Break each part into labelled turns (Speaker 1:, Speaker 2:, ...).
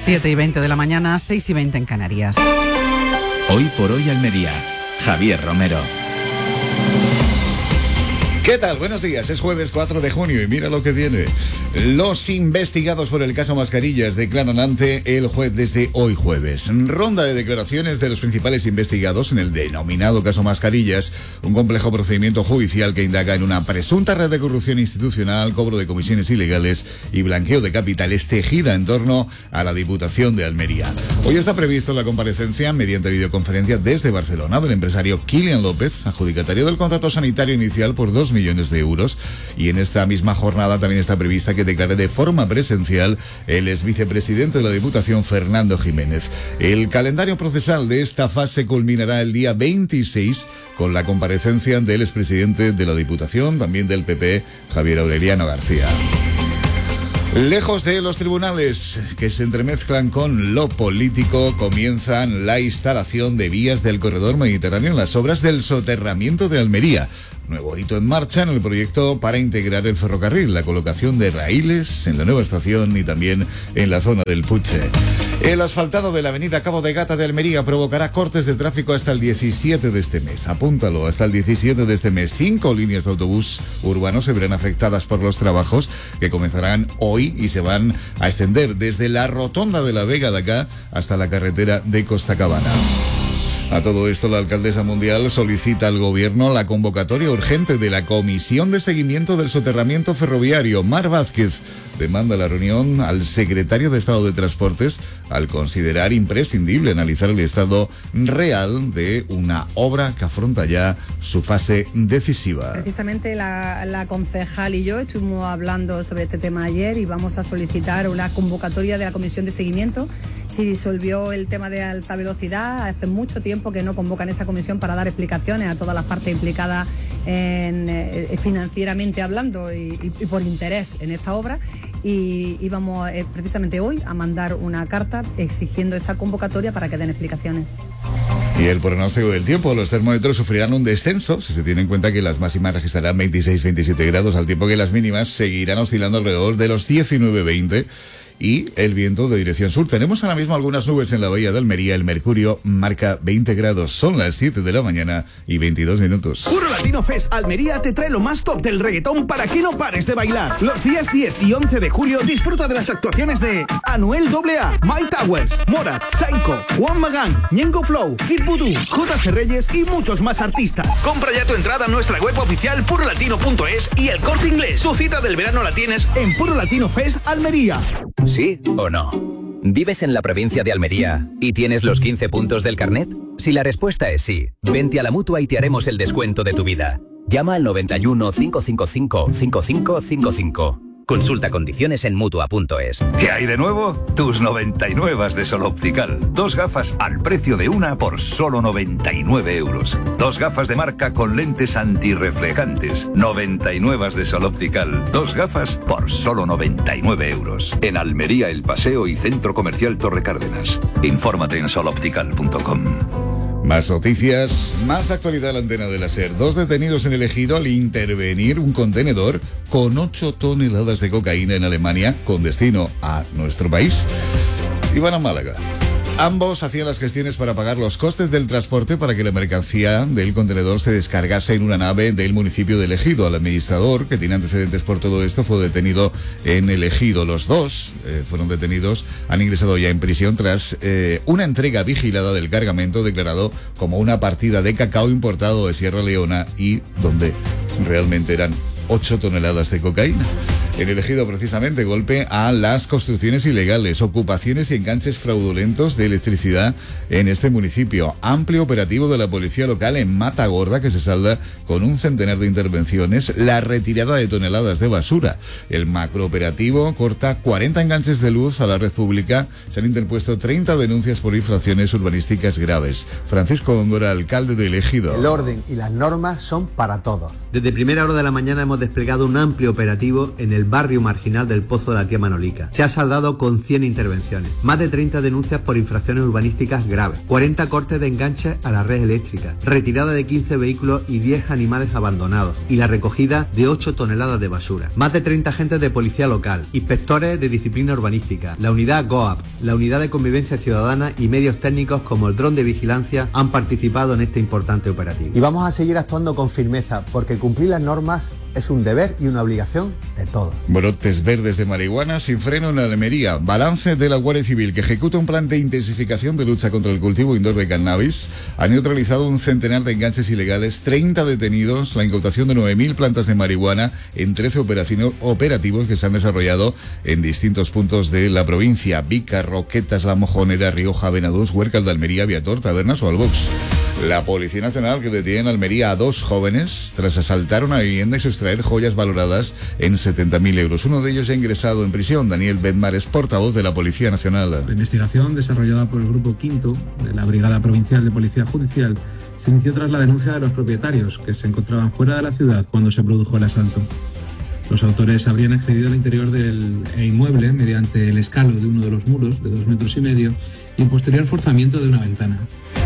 Speaker 1: 7:20 de la mañana, 6:20 en Canarias.
Speaker 2: Hoy por hoy Almería. Javier Romero.
Speaker 3: ¿Qué tal? Buenos días, es jueves 4 de junio y mira lo que viene. Los investigados por el caso Mascarillas declaran ante el juez desde hoy jueves. Ronda de declaraciones de los principales investigados en el denominado caso Mascarillas, un complejo procedimiento judicial que indaga en una presunta red de corrupción institucional, cobro de comisiones ilegales y blanqueo de capitales tejida en torno a la Diputación de Almería. Hoy está previsto la comparecencia mediante videoconferencia desde Barcelona del empresario Kilian López, adjudicatario del contrato sanitario inicial por 2 millones de euros, y en esta misma jornada también está prevista que declare de forma presencial el ex vicepresidente de la Diputación, Fernando Jiménez. El calendario procesal de esta fase culminará el día 26 con la comparecencia del expresidente de la Diputación, también del PP, Javier Aureliano García. Lejos de los tribunales que se entremezclan con lo político, comienzan la instalación de vías del corredor mediterráneo en las obras del soterramiento de Almería. Nuevo hito en marcha en el proyecto para integrar el ferrocarril, la colocación de raíles en la nueva estación y también en la zona del Puche. El asfaltado de la avenida Cabo de Gata de Almería provocará cortes de tráfico hasta el 17 de este mes. Apúntalo, hasta el 17 de este mes. 5 líneas de autobús urbanos se verán afectadas por los trabajos que comenzarán hoy y se van a extender desde la rotonda de la Vega de acá hasta la carretera de Costacabana. A todo esto, la alcaldesa mundial solicita al gobierno la convocatoria urgente de la Comisión de Seguimiento del Soterramiento Ferroviario. Mar Vázquez demanda la reunión al secretario de Estado de Transportes al considerar imprescindible analizar el estado real de una obra que afronta ya su fase decisiva.
Speaker 4: Precisamente la concejal y yo estuvimos hablando sobre este tema ayer y vamos a solicitar una convocatoria de la Comisión de Seguimiento. Se disolvió el tema de alta velocidad, hace mucho tiempo que no convocan esa comisión para dar explicaciones a todas las partes implicadas financieramente hablando y por interés en esta obra. Y vamos precisamente hoy a mandar una carta exigiendo esa convocatoria para que den explicaciones.
Speaker 3: Y el pronóstico del tiempo, los termómetros sufrirán un descenso si se tiene en cuenta que las máximas registrarán 26-27 grados, al tiempo que las mínimas seguirán oscilando alrededor de los 19-20. Y el viento de dirección sur. Tenemos ahora mismo algunas nubes en la bahía de Almería. El mercurio marca 20 grados. Son las 7 de la mañana y 22 minutos.
Speaker 5: Puro Latino Fest Almería te trae lo más top del reggaetón para que no pares de bailar. Los días 10 y 11 de julio disfruta de las actuaciones de Anuel AA, My Towers, Morat, Psycho, Juan Magán, Ñengo Flow, Kid Voodoo, J.C. Reyes y muchos más artistas. Compra ya tu entrada en nuestra web oficial purolatino.es y El Corte Inglés. Tu cita del verano la tienes en Puro Latino Fest Almería.
Speaker 6: ¿Sí o no? ¿Vives en la provincia de Almería y tienes los 15 puntos del carnet? Si la respuesta es sí, vente a la Mutua y te haremos el descuento de tu vida. Llama al 91 555 5555. Consulta condiciones en Mutua.es.
Speaker 7: ¿Qué hay de nuevo? Tus 99 de Sol Optical. 2 gafas al precio de una por solo 99 euros. 2 gafas de marca con lentes antirreflejantes. 99 de Sol Optical. 2 gafas por solo 99 euros. En Almería, El Paseo y Centro Comercial Torre Cárdenas. Infórmate en soloptical.com.
Speaker 3: Más noticias, más actualidad en la antena de la SER. 2 detenidos en el Ejido al intervenir un contenedor con 8 toneladas de cocaína en Alemania con destino a nuestro país. Iban a Málaga. Ambos hacían las gestiones para pagar los costes del transporte para que la mercancía del contenedor se descargase en una nave del municipio de El Ejido. El administrador, que tiene antecedentes por todo esto, fue detenido en El Ejido. Los dos fueron detenidos, han ingresado ya en prisión tras una entrega vigilada del cargamento declarado como una partida de cacao importado de Sierra Leona y donde realmente eran 8 toneladas de cocaína. En El Ejido, precisamente, golpe a las construcciones ilegales, ocupaciones y enganches fraudulentos de electricidad en este municipio. Amplio operativo de la policía local en Matagorda que se salda con un centenar de intervenciones, la retirada de toneladas de basura. El macrooperativo corta 40 enganches de luz a la red pública. Se han interpuesto 30 denuncias por infracciones urbanísticas graves. Francisco Góngora, alcalde de El Ejido.
Speaker 8: El orden y las normas son para todos.
Speaker 9: Desde primera hora de la mañana hemos
Speaker 8: hemos desplegado un amplio operativo en el barrio marginal del Pozo de la Tía Manolica. Se ha saldado con 100 intervenciones, más de 30 denuncias por infracciones urbanísticas graves, 40 cortes de enganches a la red eléctrica, retirada de 15 vehículos y 10 animales abandonados y la recogida de 8 toneladas de basura. Más de 30 agentes de policía local, inspectores de disciplina urbanística, la unidad GOAP, la unidad de convivencia ciudadana y medios técnicos como el dron de vigilancia han participado en este importante operativo. Y vamos a seguir actuando con firmeza porque cumplir las normas es un deber y una obligación de todos.
Speaker 3: Brotes verdes de marihuana sin freno en Almería. Balance de la Guardia Civil, que ejecuta un plan de intensificación de lucha contra el cultivo indoor de cannabis. Han neutralizado un centenar de enganches ilegales, 30 detenidos, la incautación de 9.000 plantas de marihuana en 13 operativos que se han desarrollado en distintos puntos de la provincia. Vica, Roquetas, La Mojonera, Rioja, Benadús, Huércal de Almería, Viator, Tabernas o Albox. La Policía Nacional, que detiene en Almería a 2 jóvenes tras asaltar una vivienda y sustraer joyas valoradas en 70.000 euros. Uno de ellos ha ingresado en prisión. Daniel Bedmar es portavoz de la Policía Nacional.
Speaker 9: La investigación, desarrollada por el Grupo Quinto de la Brigada Provincial de Policía Judicial, se inició tras la denuncia de los propietarios, que se encontraban fuera de la ciudad cuando se produjo el asalto. Los autores habrían accedido al interior del inmueble mediante el escalo de uno de los muros, de 2,5 metros, y el posterior forzamiento de una ventana.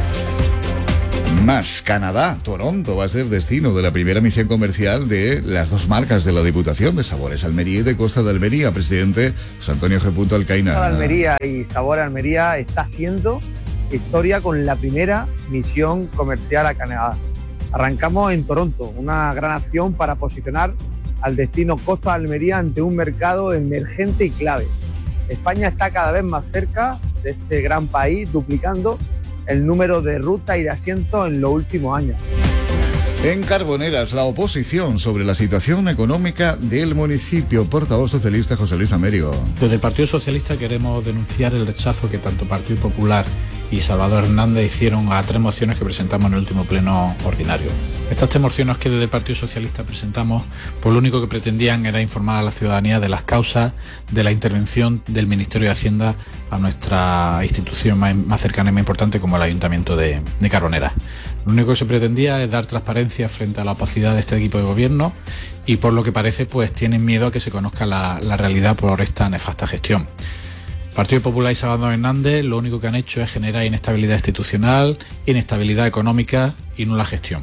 Speaker 3: Más Canadá, Toronto va a ser destino de la primera misión comercial de las 2 marcas de la Diputación de Sabores Almería y de Costa de Almería. Presidente José Antonio G. Alcaina.
Speaker 10: Costa de Almería y Sabor Almería está haciendo historia con la primera misión comercial a Canadá. Arrancamos en Toronto, una gran acción para posicionar al destino Costa de Almería ante un mercado emergente y clave. España está cada vez más cerca de este gran país, duplicando el número de rutas y de asientos en los últimos años.
Speaker 3: En Carboneras, la oposición sobre la situación económica del municipio. Portavoz socialista José Luis Américo.
Speaker 11: Desde el Partido Socialista queremos denunciar el rechazo que tanto Partido Popular y Salvador Hernández hicieron a 3 mociones que presentamos en el último pleno ordinario. Estas 3 mociones que desde el Partido Socialista presentamos, pues lo único que pretendían era informar a la ciudadanía de las causas de la intervención del Ministerio de Hacienda a nuestra institución más cercana y más importante, como el Ayuntamiento de Carboneras. Lo único que se pretendía es dar transparencia frente a la opacidad de este equipo de gobierno y, por lo que parece, pues tienen miedo a que se conozca la realidad por esta nefasta gestión. Partido Popular y Salvador Hernández lo único que han hecho es generar inestabilidad institucional, inestabilidad económica y nula gestión.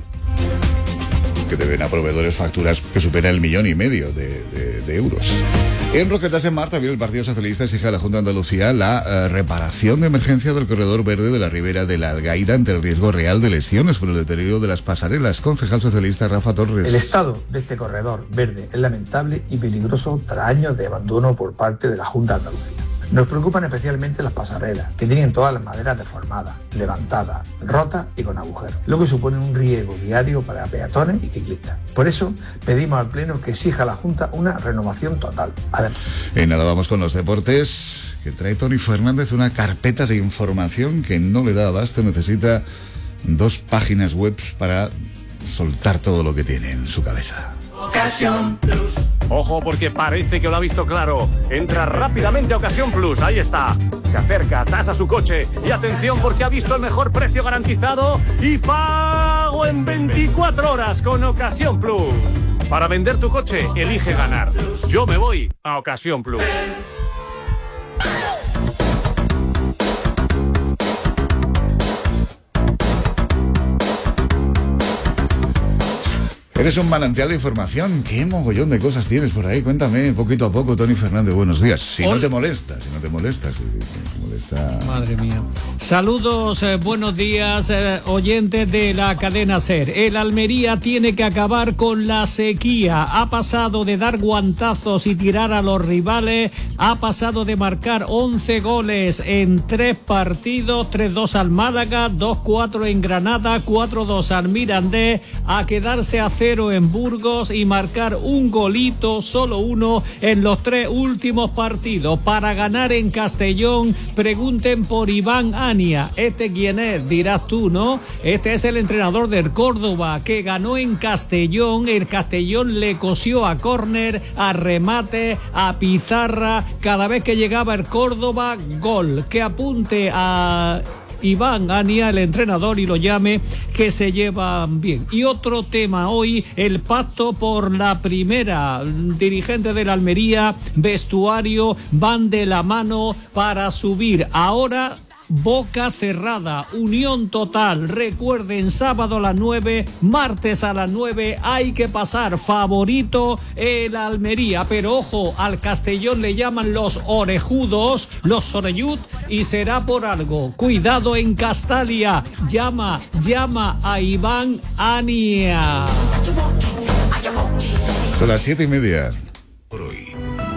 Speaker 3: Que deben a proveedores facturas que superan el 1,5 millones de euros. En Roquetas de Mar, también el Partido Socialista exige a la Junta de Andalucía la reparación de emergencia del corredor verde de la ribera de la Algaida ante el riesgo real de lesiones por el deterioro de las pasarelas. Concejal socialista Rafa Torres.
Speaker 12: El estado de este corredor verde es lamentable y peligroso tras años de abandono por parte de la Junta de Andalucía. Nos preocupan especialmente las pasarelas, que tienen todas las maderas deformadas, levantadas, rotas y con agujeros, lo que supone un riesgo diario para peatones y ciclistas. Por eso pedimos al Pleno que exija a la Junta una renovación total. Además,
Speaker 3: nada, vamos con los deportes, que trae Tony Fernández una carpeta de información que no le da abasto. Necesita 2 páginas web para soltar todo lo que tiene en su cabeza.
Speaker 13: Ocasión Plus. Ojo, porque parece que lo ha visto claro. Entra rápidamente a Ocasión Plus, ahí está. Se acerca, tasa su coche y atención porque ha visto el mejor precio garantizado y pago en 24 horas con Ocasión Plus. Para vender tu coche, elige ganar. Yo me voy a Ocasión Plus.
Speaker 3: Eres un manantial de información. ¿Qué mogollón de cosas tienes por ahí? Cuéntame poquito a poco, Tony Fernández. Buenos días. Si no te molesta.
Speaker 14: Madre mía. Saludos, buenos días, oyentes de la cadena SER. El Almería tiene que acabar con la sequía. Ha pasado de dar guantazos y tirar a los rivales, ha pasado de marcar 11 goles en 3 partidos, 3-2 al Málaga, 2-4 en Granada, 4-2 al Mirandés, a quedarse a 0 en Burgos y marcar un golito, solo uno, en los 3 últimos partidos. Para ganar en Castellón, pregunten por Iván Ania. ¿Este quién es? Dirás tú, ¿no? Este es el entrenador del Córdoba, que ganó en Castellón. El Castellón le cosió a córner, a remate, a pizarra. Cada vez que llegaba el Córdoba, gol. Que apunte a Iván Ania, el entrenador, y lo llame, que se llevan bien. Y otro tema hoy, el pacto por la primera. Dirigente de la Almería, vestuario, van de la mano para subir. Ahora boca cerrada, unión total. Recuerden, sábado a las 9, martes a las 9, hay que pasar. Favorito el Almería, pero ojo, al Castellón le llaman los orejudos, los oreyud, y será por algo. Cuidado en Castalia, llama a Iván Ania.
Speaker 3: Son las 7:30.
Speaker 15: Por hoy,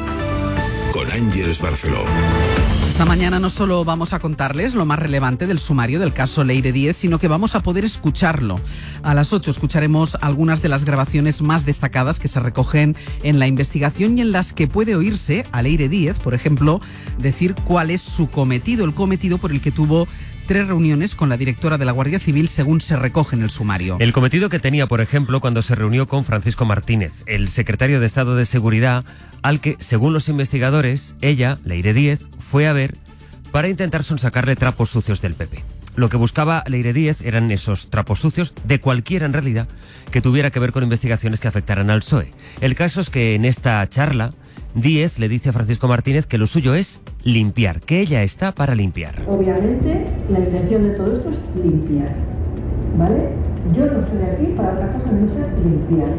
Speaker 15: con Ángeles Barceló.
Speaker 1: Esta mañana no solo vamos a contarles lo más relevante del sumario del caso Leire Díez, sino que vamos a poder escucharlo. A las 8 escucharemos algunas de las grabaciones más destacadas que se recogen en la investigación y en las que puede oírse a Leire Díez, por ejemplo, decir cuál es su cometido, el cometido por el que tuvo 3 reuniones con la directora de la Guardia Civil, según se recoge en el sumario.
Speaker 16: El cometido que tenía, por ejemplo, cuando se reunió con Francisco Martínez, el secretario de Estado de Seguridad, al que, según los investigadores, ella, Leire Díez, fue a ver para intentar sonsacarle trapos sucios del PP. Lo que buscaba Leire Díez eran esos trapos sucios, de cualquiera en realidad, que tuviera que ver con investigaciones que afectaran al PSOE. El caso es que en esta charla, Díez le dice a Francisco Martínez que lo suyo es limpiar, que ella está para limpiar.
Speaker 17: Obviamente, la intención de todo esto es limpiar, ¿vale? Yo no estoy aquí para otra cosa, no es limpiar.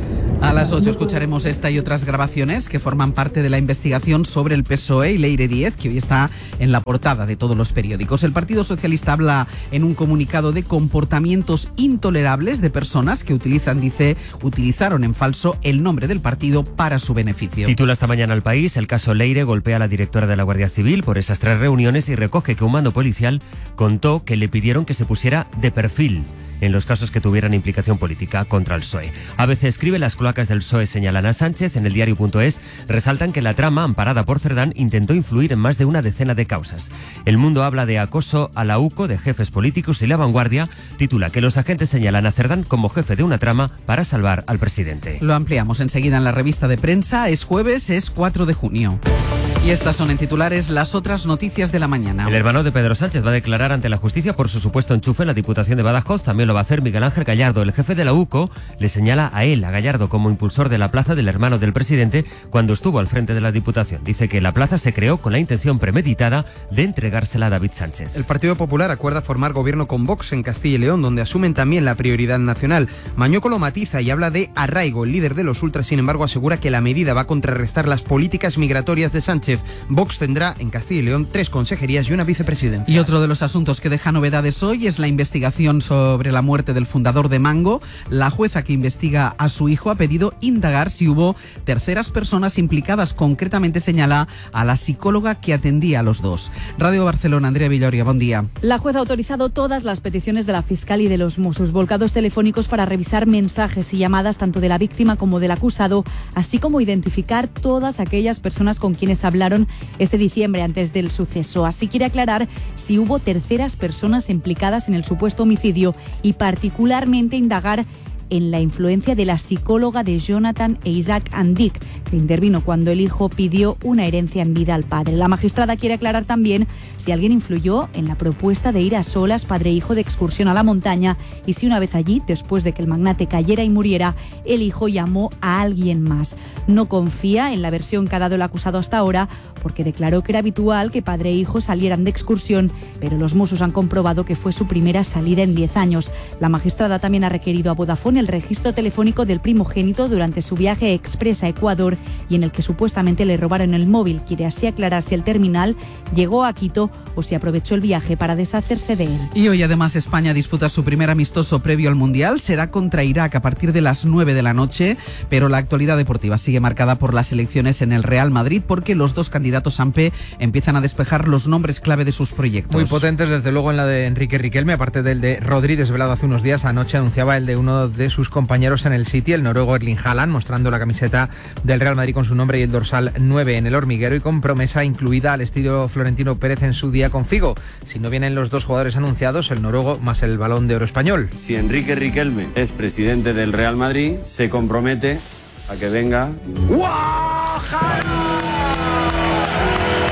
Speaker 1: A las 8 escucharemos esta y otras grabaciones que forman parte de la investigación sobre el PSOE y Leire Díez, que hoy está en la portada de todos los periódicos. El Partido Socialista habla en un comunicado de comportamientos intolerables de personas que utilizaron en falso el nombre del partido para su beneficio.
Speaker 16: Titula esta mañana El País: el caso Leire golpea a la directora de la Guardia Civil por esas 3 reuniones y recoge que un mando policial contó que le pidieron que se pusiera de perfil en los casos que tuvieran implicación política contra el PSOE. ABC escribe: las cloacas del PSOE señalan a Sánchez. En el diario.es resaltan que la trama, amparada por Cerdán, intentó influir en más de una decena de causas. El Mundo habla de acoso a la UCO de jefes políticos y La Vanguardia titula que los agentes señalan a Cerdán como jefe de una trama para salvar al presidente.
Speaker 1: Lo ampliamos enseguida en la revista de prensa. Es jueves, es 4 de junio. Y estas son en titulares las otras noticias de la mañana.
Speaker 16: El hermano de Pedro Sánchez va a declarar ante la justicia por su supuesto enchufe en la Diputación de Badajoz. También lo va a hacer Miguel Ángel Gallardo. El jefe de la UCO le señala a él, a Gallardo, como impulsor de la plaza del hermano del presidente cuando estuvo al frente de la Diputación. Dice que la plaza se creó con la intención premeditada de entregársela a David Sánchez.
Speaker 18: El Partido Popular acuerda formar gobierno con Vox en Castilla y León, donde asumen también la prioridad nacional. Mañueco lo matiza y habla de arraigo. El líder de los ultras, sin embargo, asegura que la medida va a contrarrestar las políticas migratorias de Sánchez. Vox tendrá en Castilla y León 3 consejerías y una vicepresidencia.
Speaker 1: Y otro de los asuntos que deja novedades hoy es la investigación sobre la muerte del fundador de Mango. La jueza que investiga a su hijo ha pedido indagar si hubo terceras personas implicadas. Concretamente señala a la psicóloga que atendía a los dos. Radio Barcelona, Andrea Villoria, buen día.
Speaker 19: La jueza ha autorizado todas las peticiones de la fiscal y de los Mossos, volcados telefónicos para revisar mensajes y llamadas tanto de la víctima como del acusado, así como identificar todas aquellas personas con quienes hablaron este diciembre antes del suceso. Así quiere aclarar si hubo terceras personas implicadas en el supuesto homicidio y particularmente indagar en la influencia de la psicóloga de Jonathan e Isaac Andic, que intervino cuando el hijo pidió una herencia en vida al padre. La magistrada quiere aclarar también si alguien influyó en la propuesta de ir a solas padre e hijo de excursión a la montaña y si una vez allí, después de que el magnate cayera y muriera, el hijo llamó a alguien más. No confía en la versión que ha dado el acusado hasta ahora porque declaró que era habitual que padre e hijo salieran de excursión, pero los Mossos han comprobado que fue su primera salida en 10 años. La magistrada también ha requerido a Vodafone el registro telefónico del primogénito durante su viaje express a Ecuador y en el que supuestamente le robaron el móvil. Quiere así aclarar si el terminal llegó a Quito o si aprovechó el viaje para deshacerse de él.
Speaker 1: Y hoy además España disputa su primer amistoso previo al Mundial. Será contra Irak a partir de las 9 de la noche, pero la actualidad deportiva sigue marcada por las elecciones en el Real Madrid porque los dos candidatos AMPE empiezan a despejar los nombres clave de sus proyectos.
Speaker 20: Muy potentes, desde luego, en la de Enrique Riquelme, aparte del de Rodri, desvelado hace unos días. Anoche anunciaba el de uno de sus compañeros en el City, el noruego Erling Haaland, mostrando la camiseta del Real Madrid con su nombre y el dorsal 9 en el hormiguero y con promesa incluida al estilo Florentino Pérez en su día con Figo. Si no vienen los dos jugadores anunciados, el noruego más el Balón de Oro español.
Speaker 21: Si Enrique Riquelme es presidente del Real Madrid, se compromete a que venga...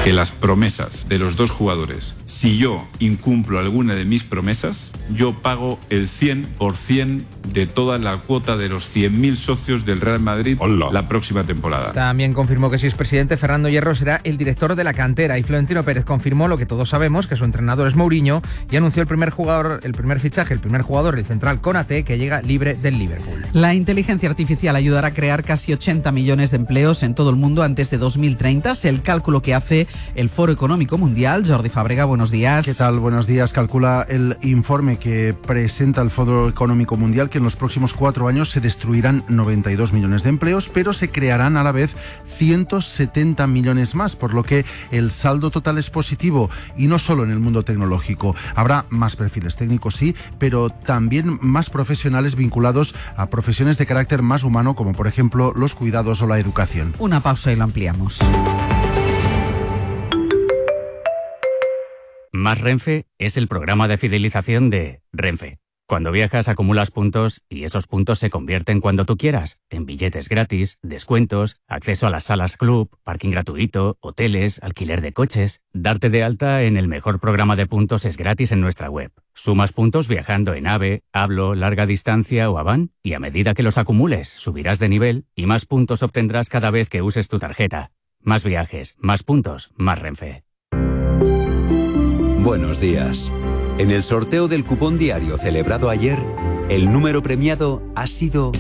Speaker 2: que las promesas de los dos jugadores, si yo incumplo alguna de mis promesas, yo pago el 100% de toda la cuota de los 100.000 socios del Real Madrid la próxima temporada.
Speaker 20: También confirmó que si es presidente, Fernando Hierro será el director de la cantera, y Florentino Pérez confirmó lo que todos sabemos, que su entrenador es Mourinho, y anunció el primer jugador del central Konaté, que llega libre del Liverpool.
Speaker 1: La inteligencia artificial ayudará a crear casi 80 millones de empleos en todo el mundo antes de 2030. Es el cálculo que hace el Foro Económico Mundial. Jordi Fábrega, buenos días.
Speaker 22: ¿Qué tal? Buenos días. Calcula el informe que presenta el Foro Económico Mundial que en los próximos 4 años se destruirán 92 millones de empleos, pero se crearán a la vez 170 millones más, por lo que el saldo total es positivo, y no solo en el mundo tecnológico. Habrá más perfiles técnicos, sí, pero también más profesionales vinculados a profesiones de carácter más humano, como por ejemplo los cuidados o la educación.
Speaker 1: Una pausa y lo ampliamos.
Speaker 23: Más Renfe es el programa de fidelización de Renfe. Cuando viajas acumulas puntos y esos puntos se convierten cuando tú quieras en billetes gratis, descuentos, acceso a las salas club, parking gratuito, hoteles, alquiler de coches. Darte de alta en el mejor programa de puntos es gratis en nuestra web. Sumas puntos viajando en AVE, Hablo, Larga Distancia o Avan, y a medida que los acumules subirás de nivel y más puntos obtendrás cada vez que uses tu tarjeta. Más viajes, más puntos, más Renfe.
Speaker 6: Buenos días. En el sorteo del cupón diario celebrado ayer, el número premiado ha sido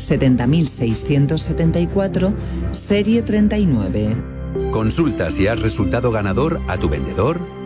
Speaker 24: 70.674, serie 39.
Speaker 6: Consulta si has resultado ganador a tu vendedor,